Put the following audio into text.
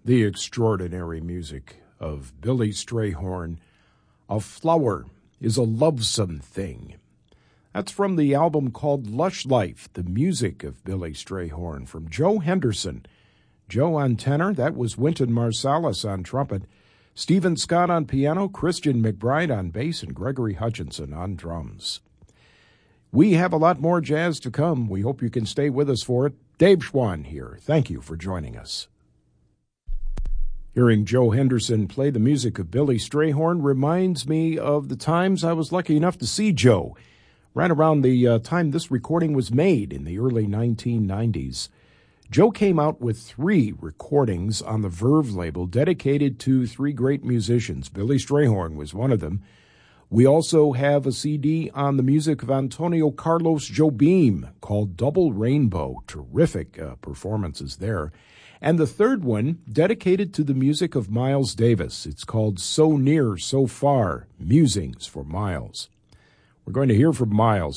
the extraordinary music of Billy Strayhorn. A flower is a lovesome thing. That's from the album called Lush Life, the music of Billy Strayhorn, from Joe Henderson. Joe on tenor, that was Wynton Marsalis on trumpet, Stephen Scott on piano, Christian McBride on bass, and Gregory Hutchinson on drums. We have a lot more jazz to come. We hope you can stay with us for it. Dave Schwann here. Thank you for joining us. Hearing Joe Henderson play the music of Billy Strayhorn reminds me of the times I was lucky enough to see Joe, right around the time this recording was made in the early 1990s. Joe came out with 3 recordings on the Verve label dedicated to 3 great musicians. Billy Strayhorn was one of them. We also have a CD on the music of Antonio Carlos Jobim called Double Rainbow. Terrific performances there. And the third one dedicated to the music of Miles Davis. It's called So Near, So Far, Musings for Miles. We're going to hear from Miles